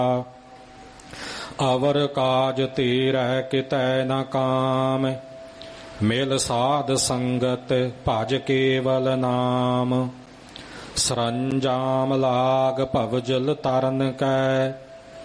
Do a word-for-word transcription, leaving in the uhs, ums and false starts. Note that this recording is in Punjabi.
ਅਵਰ ਕਾਜ ਤੇਰਹਿ ਕਿਤੈ ਨ ਕਾਮ। ਮਿਲ ਸਾਧ ਸੰਗਤ ਭਜ ਕੇਵਲ ਨਾਮ। ਸਰੰਜਾਮ ਲਾਗ ਭਵਜਲ ਤਰਨ ਕੈ